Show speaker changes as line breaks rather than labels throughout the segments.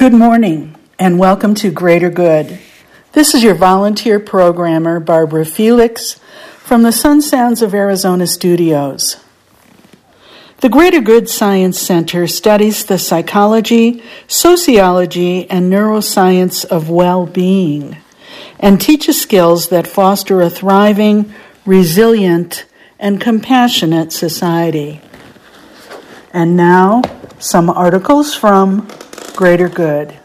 Good morning, and welcome to Greater Good. This is your volunteer programmer, Barbara Felix, from the Sun Sounds of Arizona studios. The Greater Good Science Center studies the psychology, sociology, and neuroscience of well-being, and teaches skills that foster a thriving, resilient, and compassionate society. And now, some articles from Greater Good.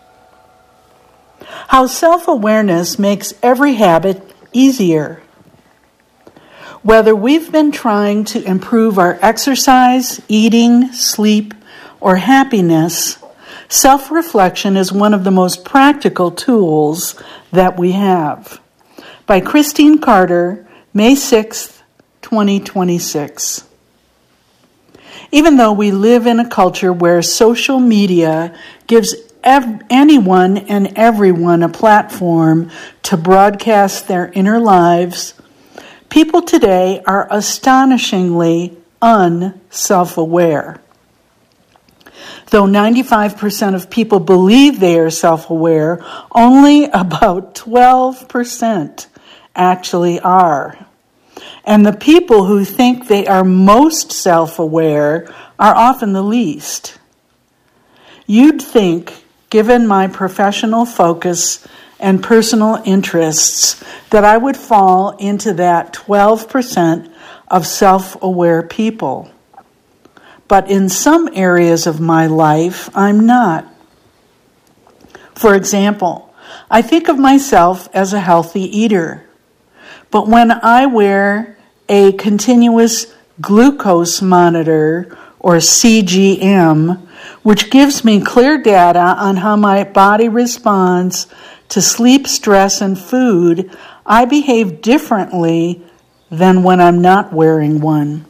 How self-awareness makes every habit easier. Whether we've been trying to improve our exercise, eating, sleep, or happiness, self-reflection is one of the most practical tools that we have. By Christine Carter, May 6th, 2026. Even though we live in a culture where social media gives anyone and everyone a platform to broadcast their inner lives, people today are astonishingly unself-aware. Though 95% of people believe they are self-aware, only about 12% actually are. And the people who think they are most self-aware are often the least. You'd think, given my professional focus and personal interests, that I would fall into that 12% of self-aware people. But in some areas of my life, I'm not. For example, I think of myself as a healthy eater. But when I wear a continuous glucose monitor, or CGM, which gives me clear data on how my body responds to sleep, stress, and food, I behave differently than when I'm not wearing one.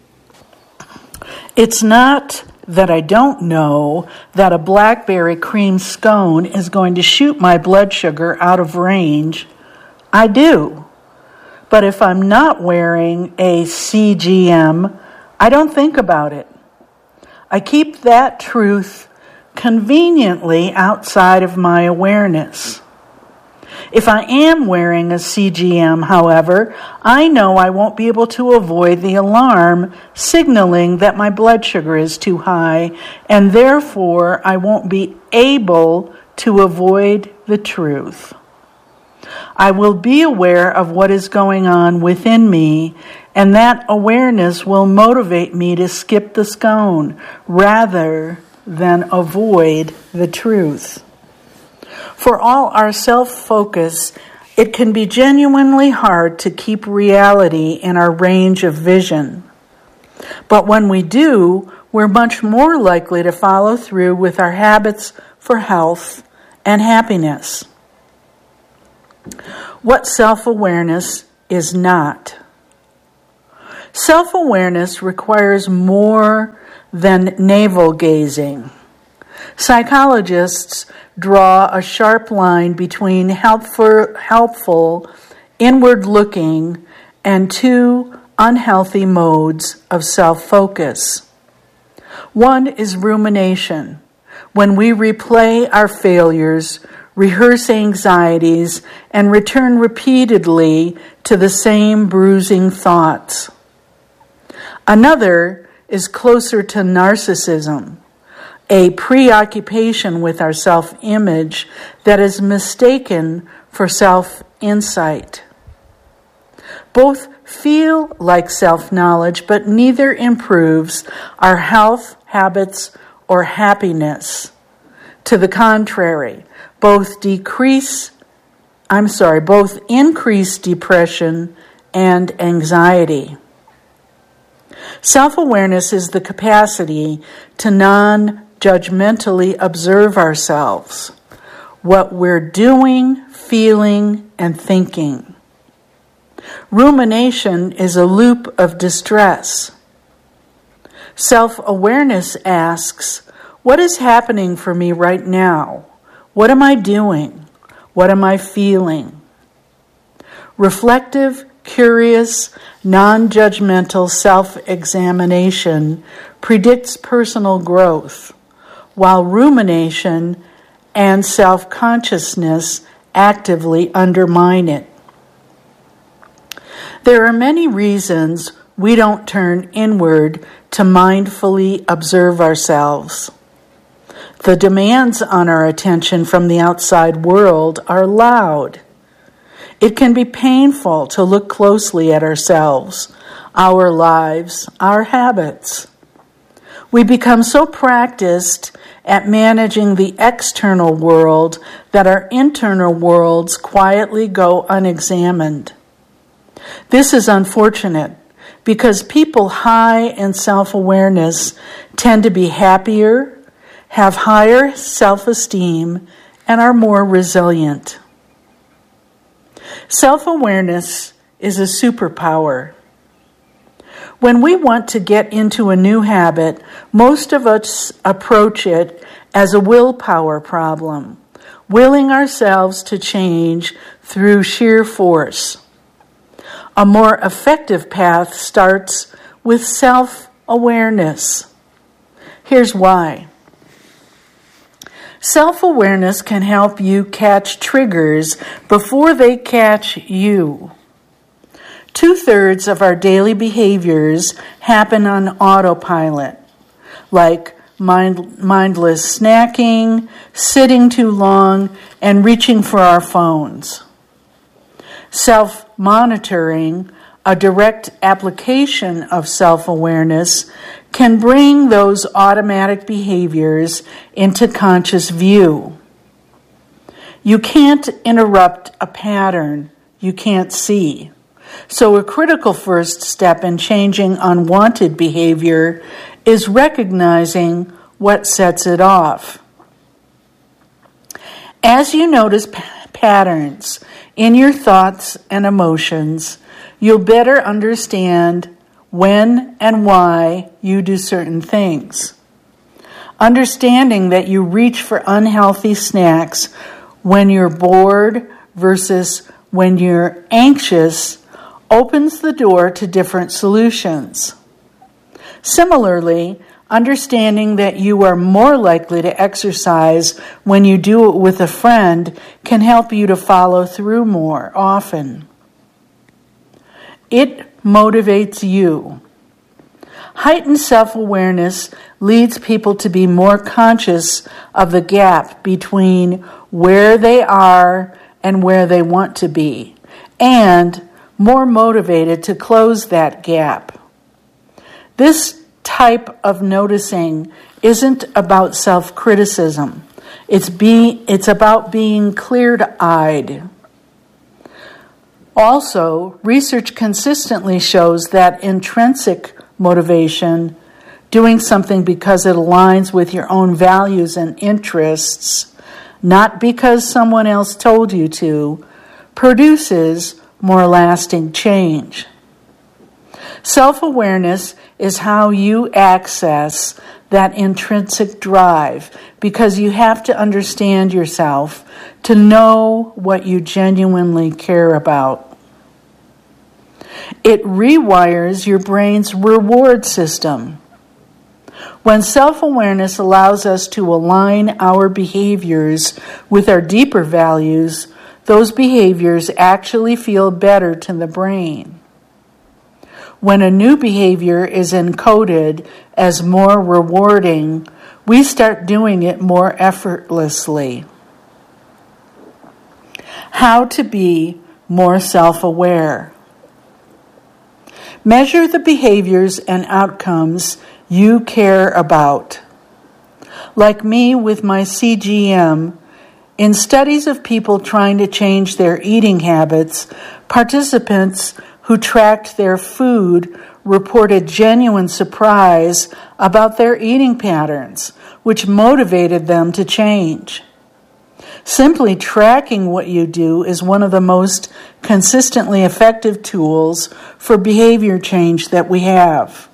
It's not that I don't know that a blackberry cream scone is going to shoot my blood sugar out of range. I do. But if I'm not wearing a CGM, I don't think about it. I keep that truth conveniently outside of my awareness. If I am wearing a CGM, however, I know I won't be able to avoid the alarm signaling that my blood sugar is too high, and therefore I won't be able to avoid the truth. I will be aware of what is going on within me, and that awareness will motivate me to skip the scone rather than avoid the truth. For all our self-focus, it can be genuinely hard to keep reality in our range of vision. But when we do, we're much more likely to follow through with our habits for health and happiness. What self-awareness is not. Self-awareness requires more than navel-gazing. Psychologists draw a sharp line between helpful inward-looking and two unhealthy modes of self-focus. One is rumination, when we replay our failures, rehearse anxieties, and return repeatedly to the same bruising thoughts. Another is closer to narcissism, a preoccupation with our self-image that is mistaken for self-insight. Both feel like self-knowledge, but neither improves our health, habits, or happiness. To the contrary, both increase depression and anxiety. Self-awareness is the capacity to non-judgmentally observe ourselves, what we're doing, feeling, and thinking. Rumination is a loop of distress. Self-awareness asks, what is happening for me right now? What am I doing? What am I feeling? Reflective, curious, non-judgmental self-examination predicts personal growth, while rumination and self-consciousness actively undermine it. There are many reasons we don't turn inward to mindfully observe ourselves. The demands on our attention from the outside world are loud. It can be painful to look closely at ourselves, our lives, our habits. We become so practiced at managing the external world that our internal worlds quietly go unexamined. This is unfortunate because people high in self-awareness tend to be happier, have higher self-esteem, and are more resilient. Self-awareness is a superpower. When we want to get into a new habit, most of us approach it as a willpower problem, willing ourselves to change through sheer force. A more effective path starts with self-awareness. Here's why. Self-awareness can help you catch triggers before they catch you. 2/3 of our daily behaviors happen on autopilot, like mindless snacking, sitting too long, and reaching for our phones. Self-monitoring, a direct application of self-awareness, can bring those automatic behaviors into conscious view. You can't interrupt a pattern you can't see. So a critical first step in changing unwanted behavior is recognizing what sets it off. As you notice patterns in your thoughts and emotions, you'll better understand when and why you do certain things. Understanding that you reach for unhealthy snacks when you're bored versus when you're anxious opens the door to different solutions. Similarly, understanding that you are more likely to exercise when you do it with a friend can help you to follow through more often. It motivates you. Heightened self-awareness leads people to be more conscious of the gap between where they are and where they want to be, and more motivated to close that gap. This type of noticing isn't about self-criticism. It's about being clear-eyed. Also, research consistently shows that intrinsic motivation, doing something because it aligns with your own values and interests, not because someone else told you to, produces more lasting change. Self-awareness is how you access that intrinsic drive, because you have to understand yourself to know what you genuinely care about. It rewires your brain's reward system. When self-awareness allows us to align our behaviors with our deeper values, those behaviors actually feel better to the brain. When a new behavior is encoded as more rewarding, we start doing it more effortlessly. How to be more self-aware. Measure the behaviors and outcomes you care about. Like me with my CGM, in studies of people trying to change their eating habits, participants who tracked their food reported genuine surprise about their eating patterns, which motivated them to change. Simply tracking what you do is one of the most consistently effective tools for behavior change that we have.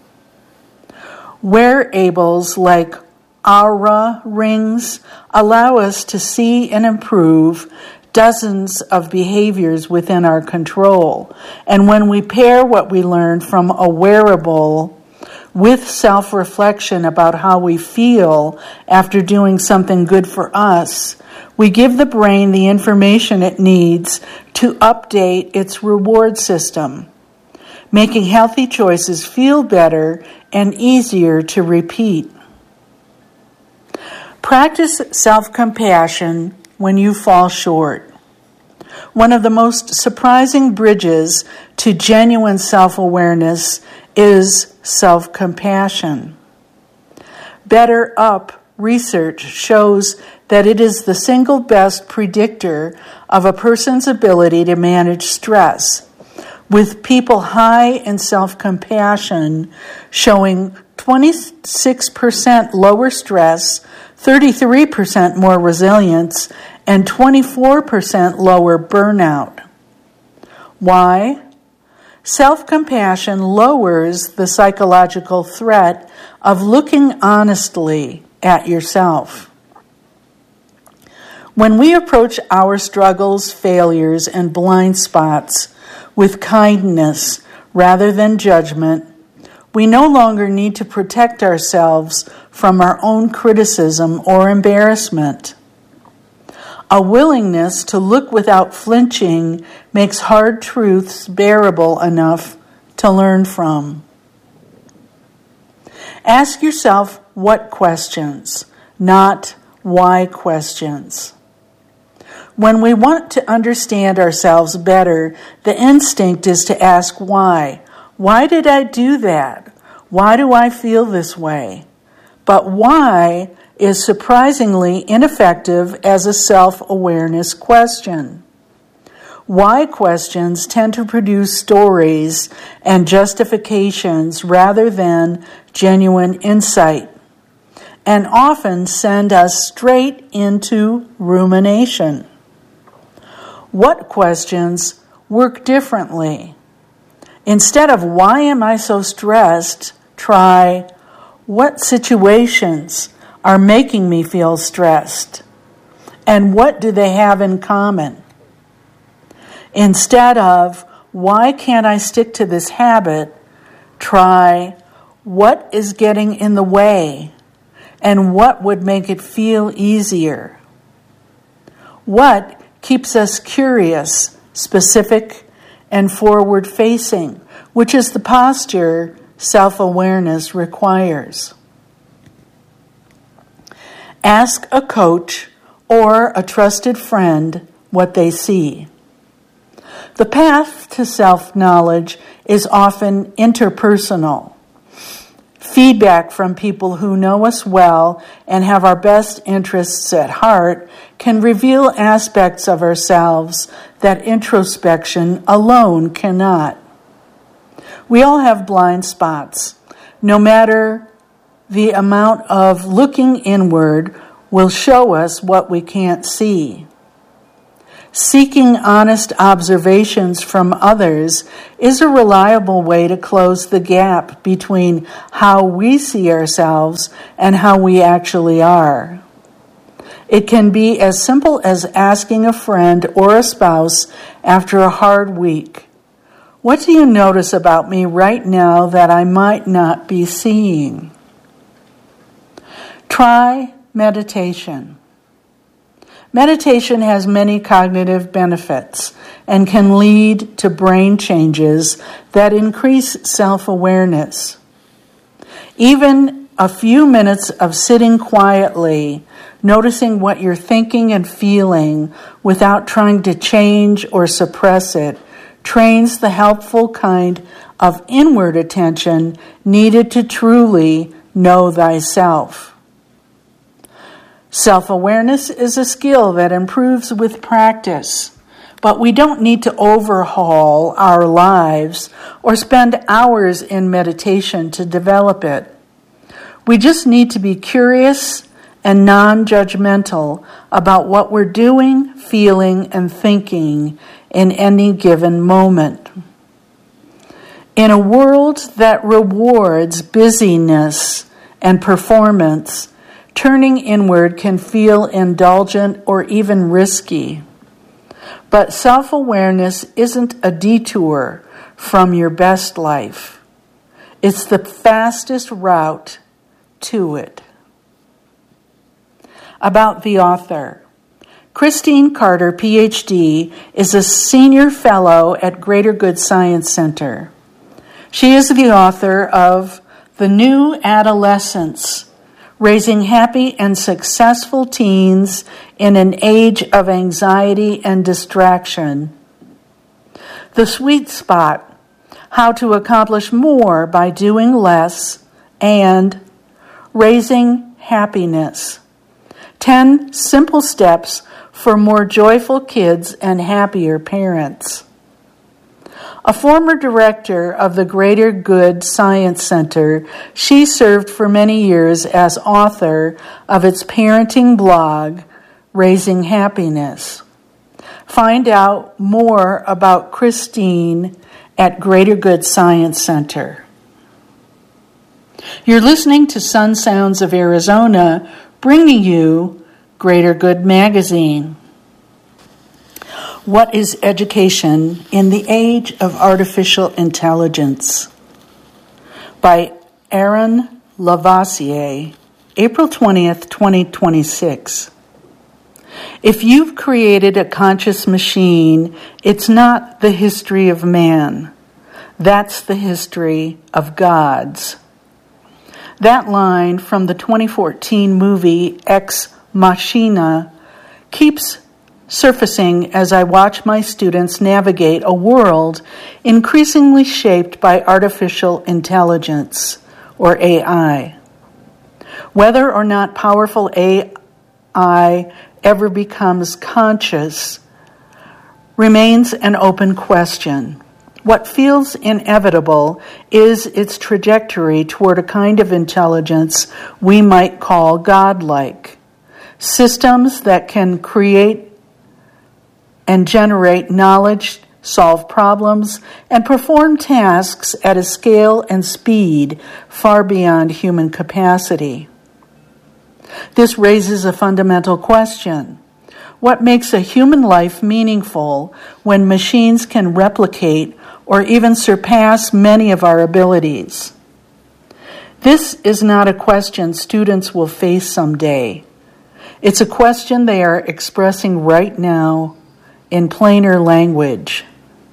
Wearables like Oura rings allow us to see and improve dozens of behaviors within our control. And when we pair what we learn from a wearable with self-reflection about how we feel after doing something good for us, we give the brain the information it needs to update its reward system, making healthy choices feel better and easier to repeat. Practice self-compassion when you fall short. One of the most surprising bridges to genuine self-awareness is self-compassion. Better Up research shows that it is the single best predictor of a person's ability to manage stress, with people high in self-compassion showing 26% lower stress, 33% more resilience, and 24% lower burnout. Why? Self-compassion lowers the psychological threat of looking honestly at yourself. When we approach our struggles, failures, and blind spots with kindness rather than judgment, we no longer need to protect ourselves from our own criticism or embarrassment. A willingness to look without flinching makes hard truths bearable enough to learn from. Ask yourself what questions, not why questions. When we want to understand ourselves better, the instinct is to ask why. Why did I do that? Why do I feel this way? But why is surprisingly ineffective as a self-awareness question. Why questions tend to produce stories and justifications rather than genuine insight, and often send us straight into rumination. What questions work differently? Instead of why am I so stressed, try what situations are making me feel stressed, and what do they have in common? Instead of why can't I stick to this habit, try what is getting in the way and what would make it feel easier. What keeps us curious, specific, and forward-facing, which is the posture self-awareness requires. Ask a coach or a trusted friend what they see. The path to self-knowledge is often interpersonal. Feedback from people who know us well and have our best interests at heart can reveal aspects of ourselves that introspection alone cannot. We all have blind spots. No matter the amount of looking inward will show us what we can't see. Seeking honest observations from others is a reliable way to close the gap between how we see ourselves and how we actually are. It can be as simple as asking a friend or a spouse after a hard week, "What do you notice about me right now that I might not be seeing?" Try meditation. Meditation has many cognitive benefits and can lead to brain changes that increase self-awareness. Even a few minutes of sitting quietly, noticing what you're thinking and feeling without trying to change or suppress it, trains the helpful kind of inward attention needed to truly know thyself. Self-awareness is a skill that improves with practice, but we don't need to overhaul our lives or spend hours in meditation to develop it. We just need to be curious and non-judgmental about what we're doing, feeling, and thinking in any given moment. In a world that rewards busyness and performance, turning inward can feel indulgent or even risky. But self-awareness isn't a detour from your best life. It's the fastest route to it. About the author. Christine Carter, PhD, is a senior fellow at Greater Good Science Center. She is the author of The New Adolescence, Raising Happy and Successful Teens in an Age of Anxiety and Distraction. The Sweet Spot, How to Accomplish More by Doing Less, and Raising Happiness, 10 Simple Steps for More Joyful Kids and Happier Parents. A former director of the Greater Good Science Center, she served for many years as author of its parenting blog, Raising Happiness. Find out more about Christine at Greater Good Science Center. You're listening to Sun Sounds of Arizona, bringing you Greater Good Magazine. What is education in the age of artificial intelligence? By Aaron Lavoisier, April 20th, 2026. If you've created a conscious machine, it's not the history of man. That's the history of gods. That line from the 2014 movie Ex Machina keeps surfacing as I watch my students navigate a world increasingly shaped by artificial intelligence, or AI. Whether or not powerful AI ever becomes conscious remains an open question. What feels inevitable is its trajectory toward a kind of intelligence we might call godlike. Systems that can create and generate knowledge, solve problems, and perform tasks at a scale and speed far beyond human capacity. This raises a fundamental question. What makes a human life meaningful when machines can replicate or even surpass many of our abilities? This is not a question students will face someday. It's a question they are expressing right now in plainer language.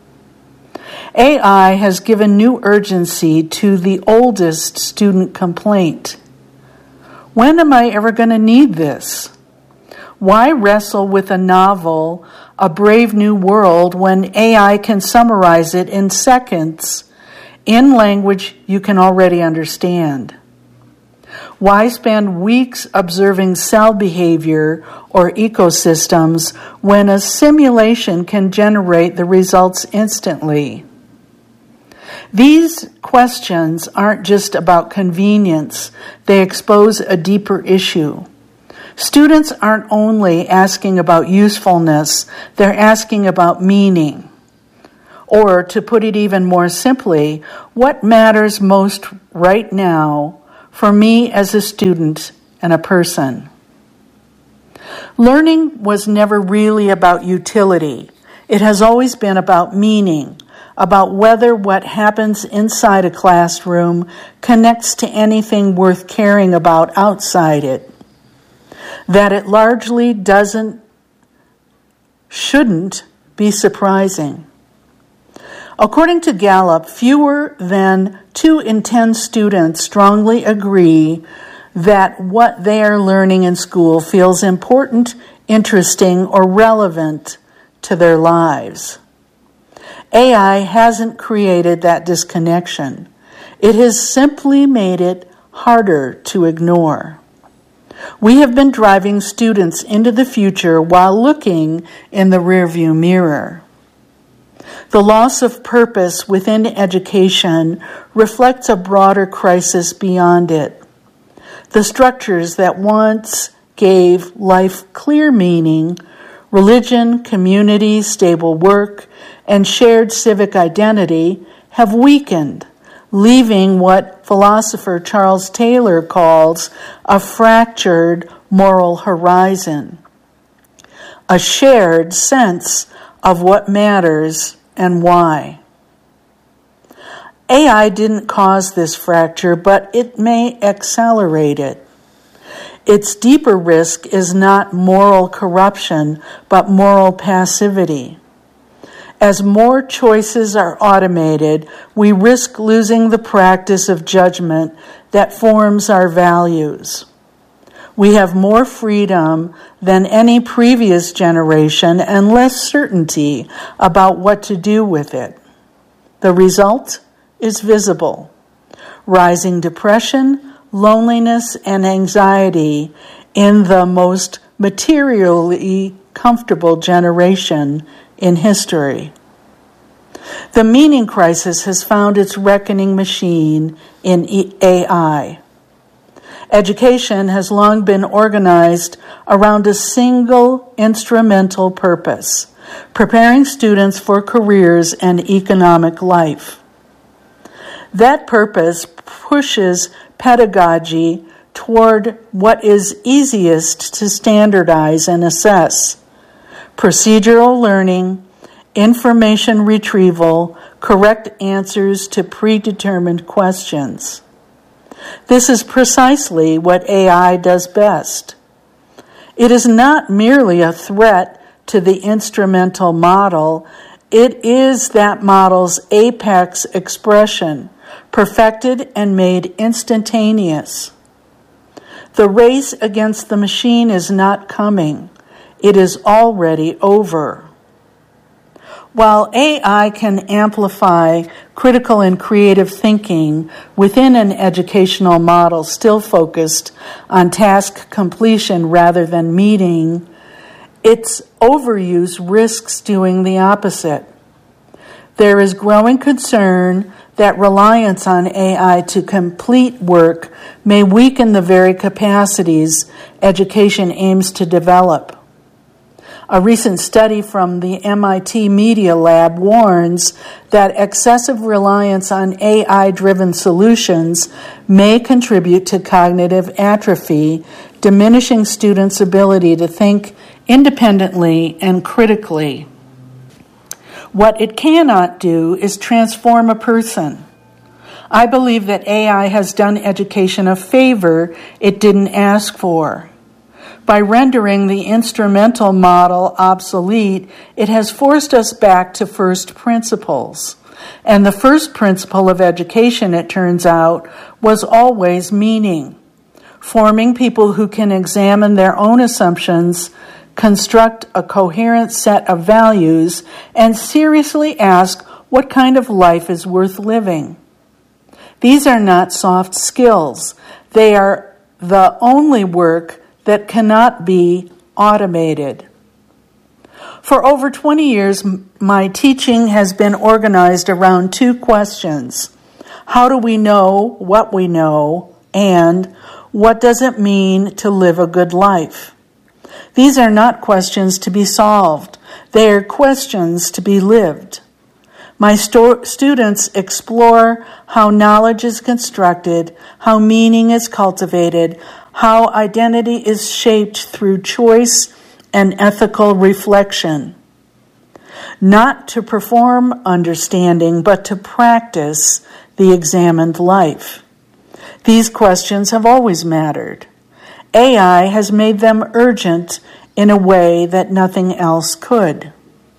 AI has given new urgency to the oldest student complaint. When am I ever going to need this? Why wrestle with a novel, A Brave New World, when AI can summarize it in seconds in language you can already understand? Why spend weeks observing cell behavior or ecosystems when a simulation can generate the results instantly? These questions aren't just about convenience, they expose a deeper issue. Students aren't only asking about usefulness, they're asking about meaning. Or, to put it even more simply, what matters most right now for me as a student and a person? Learning was never really about utility. It has always been about meaning, about whether what happens inside a classroom connects to anything worth caring about outside it. That it largely shouldn't be surprising. According to Gallup, fewer than 2 in 10 students strongly agree that what they are learning in school feels important, interesting, or relevant to their lives. AI hasn't created that disconnection. It has simply made it harder to ignore. We have been driving students into the future while looking in the rearview mirror. The loss of purpose within education reflects a broader crisis beyond it. The structures that once gave life clear meaning, religion, community, stable work, and shared civic identity, have weakened, leaving what philosopher Charles Taylor calls a fractured moral horizon, a shared sense of what matters and why. AI didn't cause this fracture, but it may accelerate it. Its deeper risk is not moral corruption, but moral passivity. As more choices are automated, we risk losing the practice of judgment that forms our values. We have more freedom than any previous generation and less certainty about what to do with it. The result is visible: rising depression, loneliness, and anxiety in the most materially comfortable generation in history. The meaning crisis has found its reckoning machine in AI. Education has long been organized around a single instrumental purpose: preparing students for careers and economic life. That purpose pushes pedagogy toward what is easiest to standardize and assess: procedural learning, information retrieval, correct answers to predetermined questions. This is precisely what AI does best. It is not merely a threat to the instrumental model, it is that model's apex expression, perfected and made instantaneous. The race against the machine is not coming. It is already over. While AI can amplify critical and creative thinking within an educational model still focused on task completion rather than meaning, its overuse risks doing the opposite. There is growing concern that reliance on AI to complete work may weaken the very capacities education aims to develop. A recent study from the MIT Media Lab warns that excessive reliance on AI-driven solutions may contribute to cognitive atrophy, diminishing students' ability to think independently and critically. What it cannot do is transform a person. I believe that AI has done education a favor it didn't ask for. By rendering the instrumental model obsolete, it has forced us back to first principles. And the first principle of education, it turns out, was always meaning. Forming people who can examine their own assumptions, construct a coherent set of values, and seriously ask what kind of life is worth living. These are not soft skills. They are the only work that cannot be automated. For over 20 years, my teaching has been organized around two questions. How do we know what we know? And what does it mean to live a good life? These are not questions to be solved. They are questions to be lived. My students explore how knowledge is constructed, how meaning is cultivated, how identity is shaped through choice and ethical reflection. Not to perform understanding, but to practice the examined life. These questions have always mattered. AI has made them urgent in a way that nothing else could.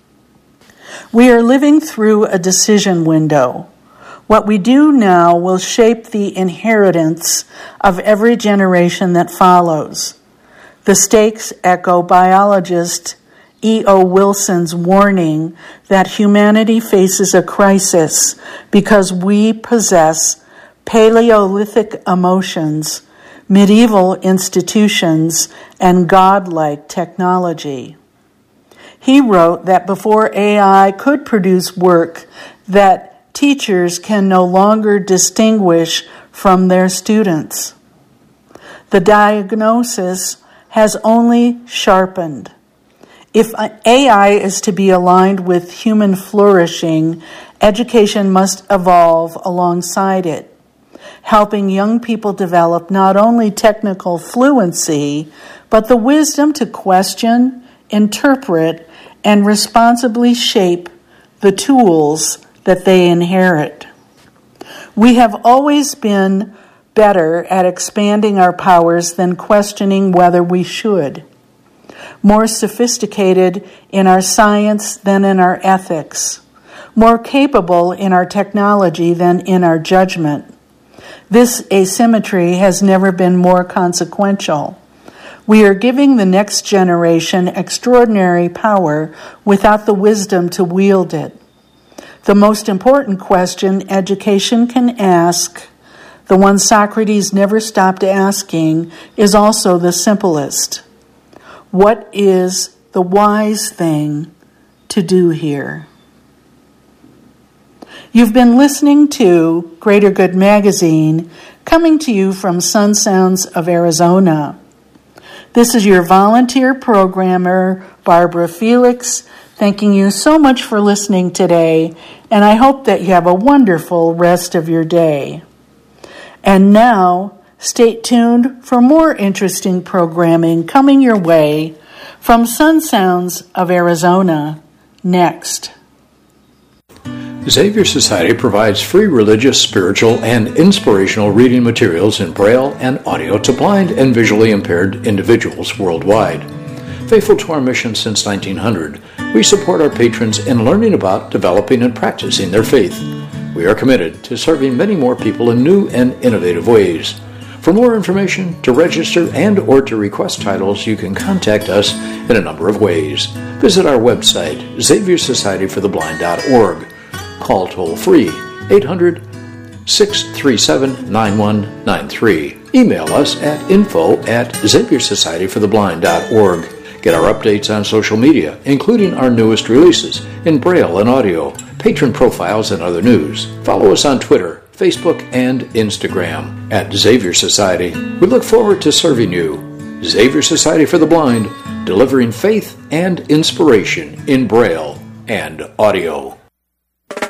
We are living through a decision window. What we do now will shape the inheritance of every generation that follows. The stakes echo biologist E.O. Wilson's warning that humanity faces a crisis because we possess Paleolithic emotions, medieval institutions, and godlike technology. He wrote that before AI could produce work that teachers can no longer distinguish from their students, the diagnosis has only sharpened. If AI is to be aligned with human flourishing, education must evolve alongside it, helping young people develop not only technical fluency, but the wisdom to question, interpret, and responsibly shape the tools that they inherit. We have always been better at expanding our powers than questioning whether we should. More sophisticated in our science than in our ethics. More capable in our technology than in our judgment. This asymmetry has never been more consequential. We are giving the next generation extraordinary power without the wisdom to wield it. The most important question education can ask, the one Socrates never stopped asking, is also the simplest. What is the wise thing to do here? You've been listening to Greater Good Magazine, coming to you from Sun Sounds of Arizona. This is your volunteer programmer, Barbara Felix, thanking you so much for listening today, and I hope that you have a wonderful rest of your day. And now, stay tuned for more interesting programming coming your way from Sun Sounds of Arizona next.
Xavier Society provides free religious, spiritual, and inspirational reading materials in Braille and audio to blind and visually impaired individuals worldwide. Faithful to our mission since 1900, we support our patrons in learning about, developing, and practicing their faith. We are committed to serving many more people in new and innovative ways. For more information, to register, and or to request titles, you can contact us in a number of ways. Visit our website, XavierSocietyForTheBlind.org. Call toll-free 800-637-9193. Email us at info@XavierSocietyForTheBlind.org. Get our updates on social media, including our newest releases in Braille and audio, patron profiles, and other news. Follow us on Twitter, Facebook, and Instagram at Xavier Society. We look forward to serving you. Xavier Society for the Blind, delivering faith and inspiration in Braille and audio.